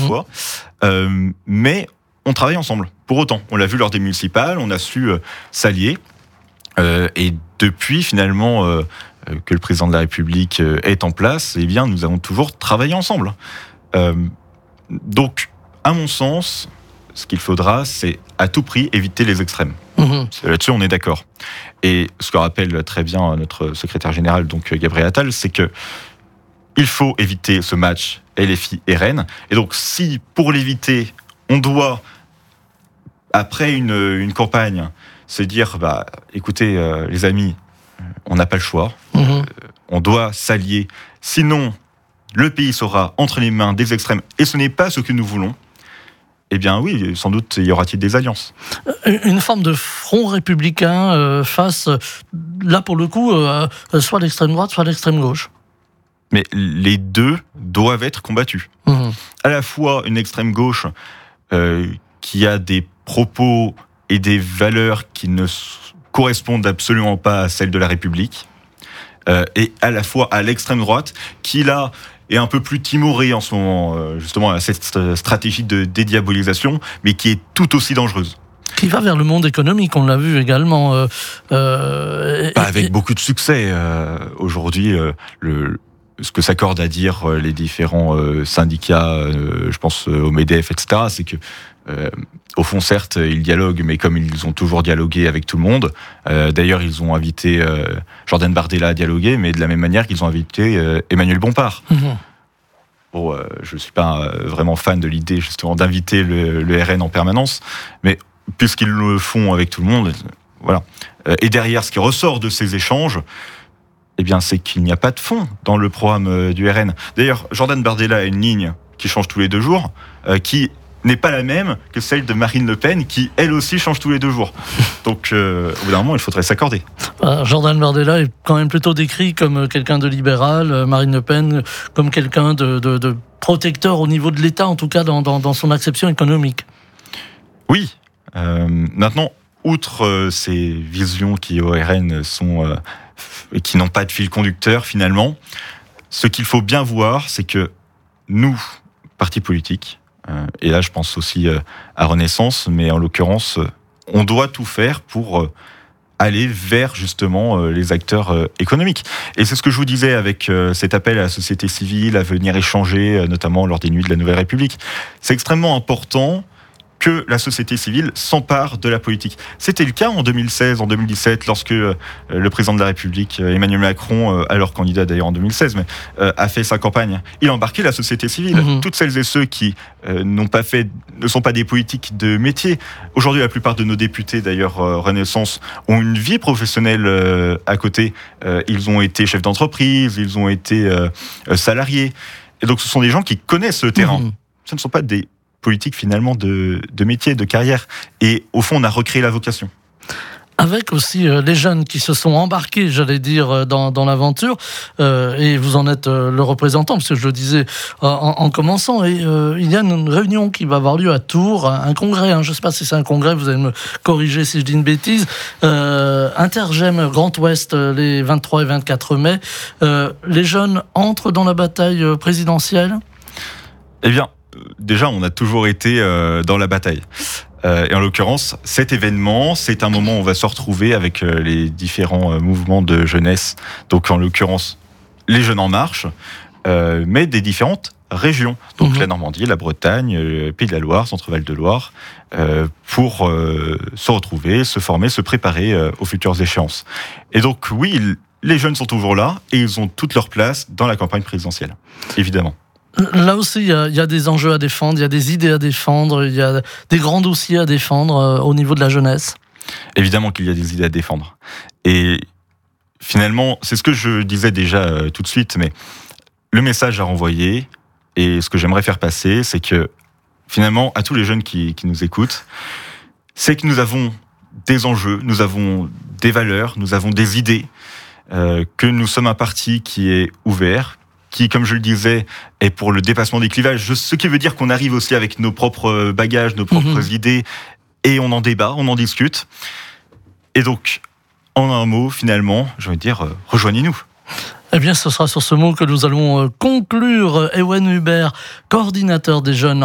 fois. Mais on travaille ensemble. Pour autant, on l'a vu lors des municipales, on a su s'allier. Et depuis, finalement, que le président de la République est en place, eh bien, nous avons toujours travaillé ensemble. Donc, à mon sens, ce qu'il faudra, c'est à tout prix éviter les extrêmes. Là-dessus, on est d'accord. Et ce que rappelle très bien notre secrétaire général, donc Gabriel Attal, c'est que il faut éviter ce match LFI et Rennes. Et donc, si pour l'éviter, on doit, après une campagne, se dire, écoutez, les amis, on n'a pas le choix. On doit s'allier. Sinon, le pays sera entre les mains des extrêmes. Et ce n'est pas ce que nous voulons. Eh bien oui, sans doute y aura-t-il des alliances. Une forme de front républicain face, là pour le coup, soit l'extrême droite, soit l'extrême gauche. Mais les deux doivent être combattus. À la fois une extrême gauche qui a des propos et des valeurs qui ne correspondent absolument pas à celles de la République, et à la fois à l'extrême droite qui là est un peu plus timorée en ce moment, justement à cette stratégie de dédiabolisation, mais qui est tout aussi dangereuse. Qui va vers le monde économique, on l'a vu également. Avec beaucoup de succès. Aujourd'hui, ce que s'accordent à dire les différents syndicats, je pense au MEDEF, etc., c'est que, au fond, certes, ils dialoguent, mais comme ils ont toujours dialogué avec tout le monde, d'ailleurs, ils ont invité Jordan Bardella à dialoguer, mais de la même manière qu'ils ont invité Emmanuel Bompard. Bon, je ne suis pas vraiment fan de l'idée, justement, d'inviter le RN en permanence, mais puisqu'ils le font avec tout le monde, voilà. Et derrière, ce qui ressort de ces échanges, eh bien, c'est qu'il n'y a pas de fond dans le programme du RN. D'ailleurs, Jordan Bardella a une ligne qui change tous les 2 jours, qui n'est pas la même que celle de Marine Le Pen, qui, elle aussi, change tous les 2 jours. Donc, au bout d'un moment, il faudrait s'accorder. Jordan Bardella est quand même plutôt décrit comme quelqu'un de libéral, Marine Le Pen comme quelqu'un de protecteur au niveau de l'État, en tout cas dans son acception économique. Oui. Maintenant, outre ces visions qui, au RN, sont... qui n'ont pas de fil conducteur finalement. Ce qu'il faut bien voir, c'est que nous, partis politiques, et là je pense aussi à Renaissance, mais en l'occurrence, on doit tout faire pour aller vers justement les acteurs économiques. Et c'est ce que je vous disais avec cet appel à la société civile à venir échanger, notamment lors des Nuits de la Nouvelle République. C'est extrêmement important que la société civile s'empare de la politique. C'était le cas en 2016, en 2017, lorsque le président de la République, Emmanuel Macron, alors candidat d'ailleurs en 2016, mais a fait sa campagne. Il a embarqué la société civile. Toutes celles et ceux qui ne sont pas des politiques de métier. Aujourd'hui, la plupart de nos députés, d'ailleurs, Renaissance, ont une vie professionnelle à côté. Ils ont été chefs d'entreprise, ils ont été salariés. Et donc, ce sont des gens qui connaissent le terrain. Ce ne sont pas des politique finalement de métier, de carrière. Et au fond, on a recréé la vocation. Avec aussi les jeunes qui se sont embarqués, j'allais dire, dans l'aventure, et vous en êtes le représentant, parce que je le disais en commençant, et il y a une réunion qui va avoir lieu à Tours, un congrès, je ne sais pas si c'est un congrès, vous allez me corriger si je dis une bêtise, Intergem Grand Ouest, les 23 et 24 mai. Les jeunes entrent dans la bataille présidentielle ? Eh bien, déjà, on a toujours été dans la bataille. Et en l'occurrence, cet événement, c'est un moment où on va se retrouver avec les différents mouvements de jeunesse. Donc, en l'occurrence, les Jeunes en Marche, mais des différentes régions. Donc, la Normandie, la Bretagne, le Pays de la Loire, Centre-Val de Loire, pour se retrouver, se former, se préparer aux futures échéances. Et donc, oui, les jeunes sont toujours là et ils ont toute leur place dans la campagne présidentielle, évidemment. Là aussi, il y a des enjeux à défendre, il y a des idées à défendre, il y a des grands dossiers à défendre au niveau de la jeunesse. Évidemment qu'il y a des idées à défendre. Et finalement, c'est ce que je disais déjà tout de suite, mais le message à renvoyer, et ce que j'aimerais faire passer, c'est que finalement, à tous les jeunes qui nous écoutent, c'est que nous avons des enjeux, nous avons des valeurs, nous avons des idées, que nous sommes un parti qui est ouvert, qui, comme je le disais, est pour le dépassement des clivages, ce qui veut dire qu'on arrive aussi avec nos propres bagages, nos propres idées, et on en débat, on en discute. Et donc, en un mot, finalement, je veux dire, rejoignez-nous. Eh bien, ce sera sur ce mot que nous allons conclure. Ewen Hubert, coordinateur des jeunes